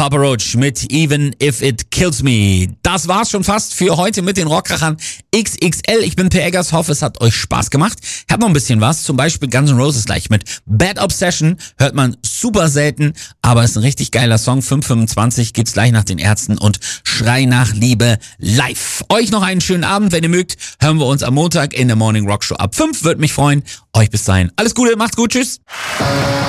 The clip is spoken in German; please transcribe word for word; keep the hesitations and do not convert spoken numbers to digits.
Papa Roach mit Even If It Kills Me. Das war's schon fast für heute mit den Rockkrachern X X L. Ich bin Per Eggers, hoffe es hat euch Spaß gemacht. Ich hab noch ein bisschen was, zum Beispiel Guns N' Roses gleich mit Bad Obsession. Hört man super selten, aber ist ein richtig geiler Song. fünf fünfundzwanzig gibt's gleich nach den Ärzten und Schrei nach Liebe live. Euch noch einen schönen Abend, wenn ihr mögt. Hören wir uns am Montag in der Morning Rock Show ab fünf. Würde mich freuen. Euch bis dahin alles Gute, macht's gut, tschüss.